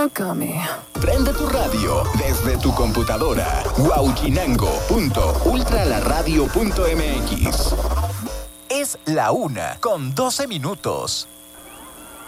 Tócame. Prende tu radio desde tu computadora. Huauchinango.ultralaradio.mx. Es la 1:12 minutos.